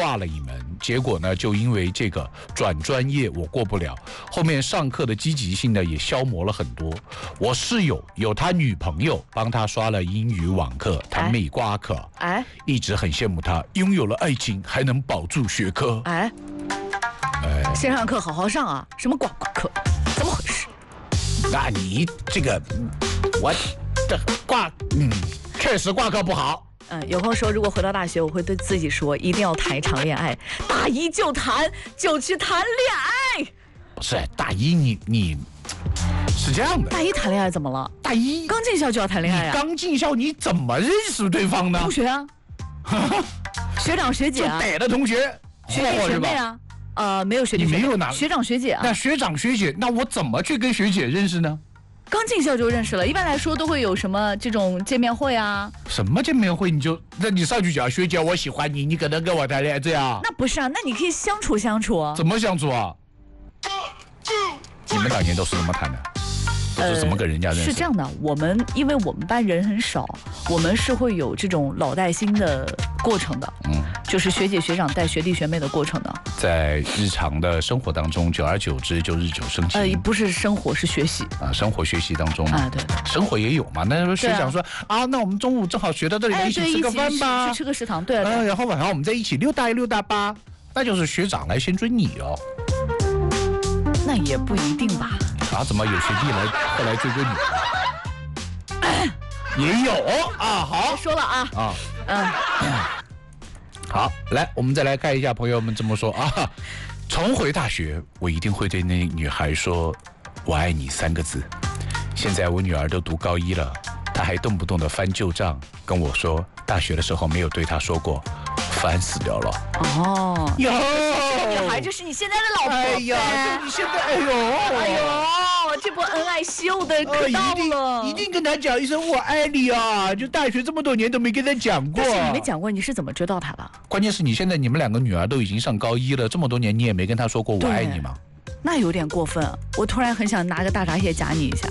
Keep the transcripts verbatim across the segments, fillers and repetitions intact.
挂了一门，结果呢，就因为这个转专业我过不了，后面上课的积极性呢也消磨了很多。我室友有他女朋友帮他刷了英语网课，他没挂科，哎，一直很羡慕他拥有了爱情还能保住学科。 哎，哎，线上课好好上啊，什么挂科，怎么回事？ 那你这个，我这挂，嗯，确实挂科不好。 嗯，有朋友说，如果回到大学，我会对自己说，一定要谈一场恋爱，大一就谈，就去谈恋爱。 不是大一你，你是这样的。 大一谈恋爱怎么了？ 大一刚进校就要谈恋爱啊？ 刚进校你怎么认识对方呢？ 同学啊，学长学姐啊， 就逮的同学， 学弟学妹啊，呃，没有学弟学妹， 没有拿学长学姐啊。 那学长学姐，那我怎么去跟学姐认识呢？ 刚进校就认识了，一般来说都会有什么这种见面会啊？ 什么见面会？你就那你上去讲学姐我喜欢你，你可能跟我谈恋爱这样？ 那不是啊，那你可以相处相处啊。 怎么相处啊？你们当年都是怎么谈的？都是怎么跟人家认识？ 呃、是这样的，我们因为我们班人很少，我们是会有这种老带新的过程的，嗯，就是学姐学长带学弟学妹的过程的。 在日常的生活当中，久而久之就日久生情。 呃，不是生活，是学习啊，生活学习当中啊，对， 生活也有嘛。那时候学长说 啊, 啊，那我们中午正好学到这里， 哎、 一起吃个饭吧， 去吃个食堂，对、啊呃，然后晚上我们再一起溜达一溜达吧。那就是学长来先追你哦。 那也不一定吧。 啊，怎么有学弟来后来追追你？也有啊，好， 说了啊， 啊，嗯，好，来，我们再来看一下朋友们怎么说啊。重回大学，我一定会对那女孩说“我爱你”三个字。现在我女儿都读高一了，她还动不动的翻旧账，跟我说大学的时候没有对她说过，烦死掉了。 哦， 哟， 女孩就是你现在的老婆。 哎呀，就你现在，哎呦， 哎呦，这波恩爱秀的可到了、 呃，一定一定跟他讲一声我爱你啊！就大学这么多年都没跟他讲过。 但是你没讲过，你是怎么追到他的？ 关键是你现在你们两个女儿都已经上高一了，这么多年你也没跟她说过我爱你吗？ 那有点过分。我突然很想拿个大闸蟹夹你一下。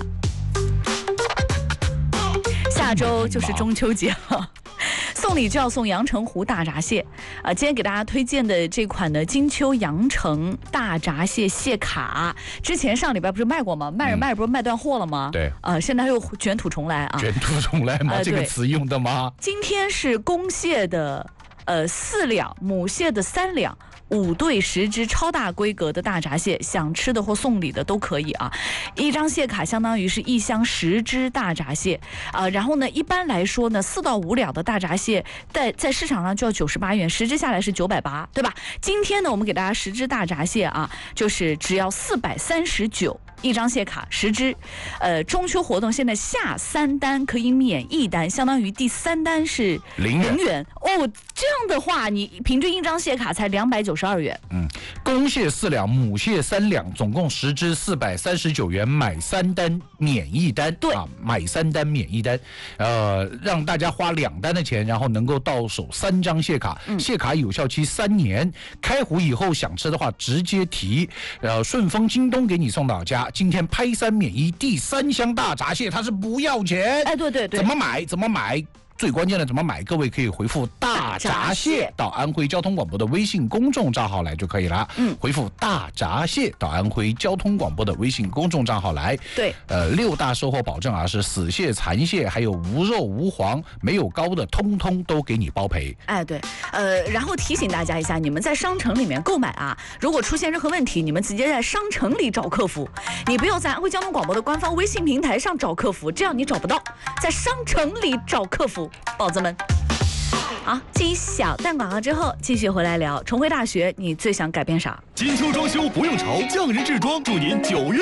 下周就是中秋节了。送礼就要送阳澄湖大闸蟹啊！今天给大家推荐的这款呢，金秋阳澄大闸蟹蟹卡，之前上礼拜不是卖过吗？卖着卖着不是卖断货了吗？ 嗯、对， 呃，现在又卷土重来啊！ 卷土重来吗？呃、这个词用的吗？ 今天是公蟹的呃四两，母蟹的三两。五对十只超大规格的大闸蟹，想吃的或送礼的都可以啊。一张蟹卡相当于是一箱十只大闸蟹啊、呃。然后呢，一般来说呢，四到五两的大闸蟹在在市场上就要九十八元，十只下来是九百八，对吧？今天呢，我们给大家十只大闸蟹啊，就是只要四百三十九。一张蟹卡十只，呃，中秋活动现在下三单可以免一单，相当于第三单是零元, 零元哦。这样的话，你平均一张蟹卡才两百九十二元。 嗯，公蟹四两，母蟹三两，总共十只，四百三十九元，买三单免一单。 对啊，买三单免一单，呃，让大家花两单的钱，然后能够到手三张蟹卡。嗯、蟹卡有效期三年，开壶以后想吃的话直接提，呃，顺丰、京东给你送到家。今天拍三免一，第三箱大闸蟹它是不要钱。 哎，对对对， 怎么买？怎么买？最关键的怎么买？各位可以回复大闸蟹到安徽交通广播的微信公众账号来就可以了。嗯，回复大闸蟹到安徽交通广播的微信公众账号来。 对， 呃，六大售后保证啊，是死蟹、残蟹，还有无肉、无黄、没有膏的，通通都给你包赔。 哎，对，呃，然后提醒大家一下，你们在商城里面购买啊，如果出现任何问题，你们直接在商城里找客服，你不用在安徽交通广播的官方微信平台上找客服，这样你找不到，在商城里找客服。宝子们，好，继小段广告之后，继续回来聊重回大学，你最想改变啥？ 金秋装修不用愁，匠人制装祝您九月。